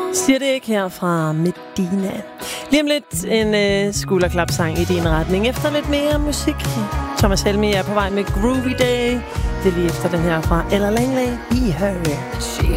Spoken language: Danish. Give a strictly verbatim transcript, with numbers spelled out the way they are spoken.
Siger det ikke her fra Medina. Lige om lidt en øh, skulderklapsang i din retning. Efter lidt mere musik. Thomas Helmig er på vej med Groovy Day. Det er lige efter den her fra Ella Langley. I Hurt.